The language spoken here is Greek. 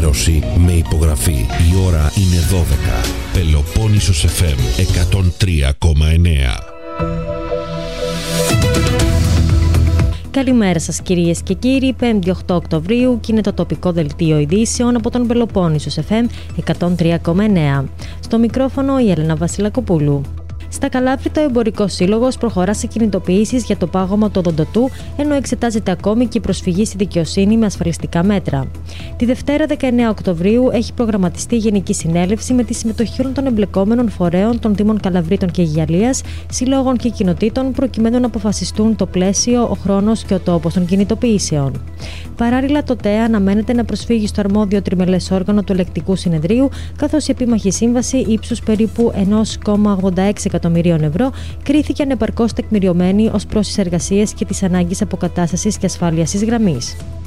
ενημέρωση με υπογραφή. Η ώρα είναι 12. Πελοπόννησος FM 103,9. Καλημέρα σας κυρίες και κύριοι, 5η 8 Οκτωβρίου και είναι το τοπικό δελτίο ειδήσεων από τον Πελοπόννησος FM 103,9. Στο μικρόφωνο η Έλενα Βασιλακοπούλου. Στα Καλάβρητα, ο Εμπορικός Σύλλογος προχωρά σε κινητοποιήσεις για το πάγωμα του οδοντοτού, ενώ εξετάζεται ακόμη και η προσφυγή στη δικαιοσύνη με ασφαλιστικά μέτρα. Τη Δευτέρα 19 Οκτωβρίου έχει προγραμματιστεί Γενική Συνέλευση με τη συμμετοχή όλων των εμπλεκόμενων φορέων των Δήμων Καλαβρήτων και Αιγιαλίας, συλλόγων και κοινοτήτων, προκειμένου να αποφασιστούν το πλαίσιο, ο χρόνος και ο τόπος των κινητοποιήσεων. Παράλληλα, το ΤΕΑ αναμένεται να προσφύγει στο αρμόδιο τριμελές όργανο του Ελεκτικού Συνεδρίου, καθώς η επίμαχη σύμβαση ύψους περίπου 1,86 εκατομμυρίων ευρώ κρίθηκε ανεπαρκώς τεκμηριωμένη ως προς τις εργασίες και τις ανάγκες αποκατάστασης και ασφάλειας της γραμμής.